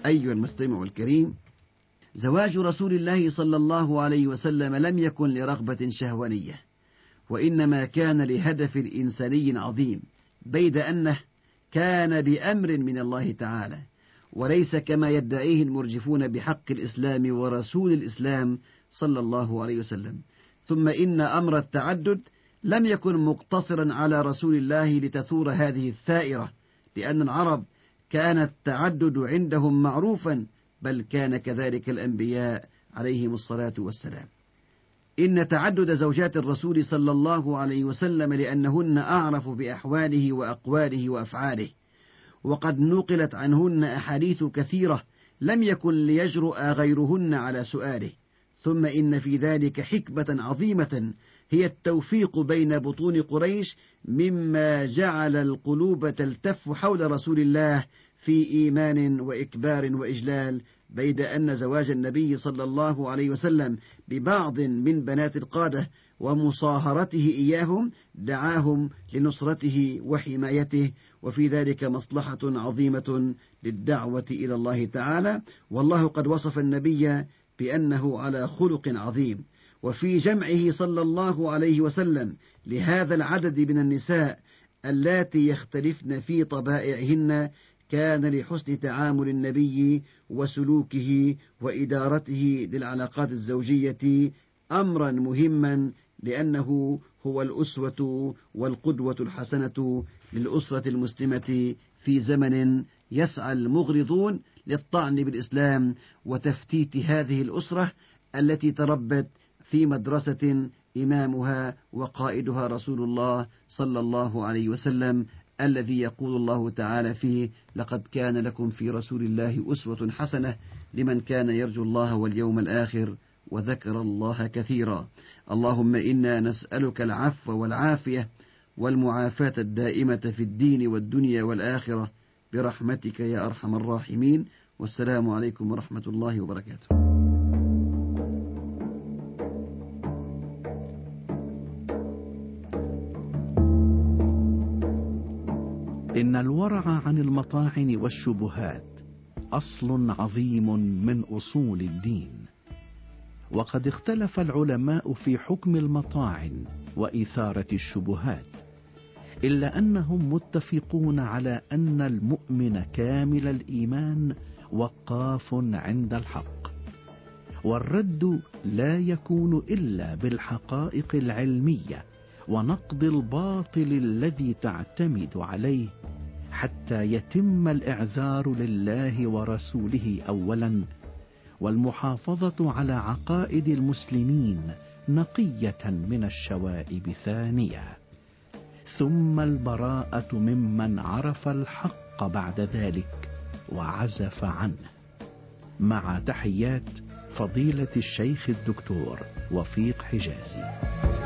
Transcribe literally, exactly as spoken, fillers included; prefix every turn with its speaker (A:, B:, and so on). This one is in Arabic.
A: أيها المستمع الكريم، زواج رسول الله صلى الله عليه وسلم لم يكن لرغبة شهوانية، وإنما كان لهدف إنساني عظيم، بيد أنه كان بأمر من الله تعالى، وليس كما يدعيه المرجفون بحق الإسلام ورسول الإسلام صلى الله عليه وسلم. ثم إن أمر التعدد لم يكن مقتصرا على رسول الله لتثور هذه الثائرة، لأن العرب كان التعدد عندهم معروفا، بل كان كذلك الأنبياء عليهم الصلاة والسلام. إن تعدد زوجات الرسول صلى الله عليه وسلم لأنهن أعرف بأحواله وأقواله وأفعاله، وقد نقلت عنهن أحاديث كثيرة لم يكن ليجرؤ غيرهن على سؤاله. ثم إن في ذلك حكمة عظيمة هي التوفيق بين بطون قريش، مما جعل القلوب تلتف حول رسول الله في إيمان وإكبار وإجلال، بيد أن زواج النبي صلى الله عليه وسلم ببعض من بنات القادة ومصاهرته إياهم دعاهم لنصرته وحمايته، وفي ذلك مصلحة عظيمة للدعوة إلى الله تعالى. والله قد وصف النبي بأنه على خلق عظيم، وفي جمعه صلى الله عليه وسلم لهذا العدد من النساء اللاتي يختلفن في طبائعهن كان لحسن تعامل النبي وسلوكه وإدارته للعلاقات الزوجية أمرا مهما، لأنه هو الأسوة والقدوة الحسنة للأسرة المسلمة في زمن يسعى المغرضون للطعن بالإسلام وتفتيت هذه الأسرة التي تربت في مدرسة إمامها وقائدها رسول الله صلى الله عليه وسلم، الذي يقول الله تعالى فيه: لقد كان لكم في رسول الله أسوة حسنة لمن كان يرجو الله واليوم الآخر وذكر الله كثيرا. اللهم إنا نسألك العفو والعافية والمعافاة الدائمة في الدين والدنيا والآخرة برحمتك يا أرحم الراحمين. والسلام عليكم ورحمة الله وبركاته.
B: إن الورع عن المطاعن والشبهات أصل عظيم من أصول الدين، وقد اختلف العلماء في حكم المطاعن وإثارة الشبهات، إلا أنهم متفقون على أن المؤمن كامل الإيمان وقاف عند الحق، والرد لا يكون إلا بالحقائق العلمية ونقد الباطل الذي تعتمد عليه، حتى يتم الإعذار لله ورسوله أولا، والمحافظة على عقائد المسلمين نقية من الشوائب ثانية، ثم البراءة ممن عرف الحق بعد ذلك وعزف عنه. مع تحيات فضيلة الشيخ الدكتور وفيق حجازي.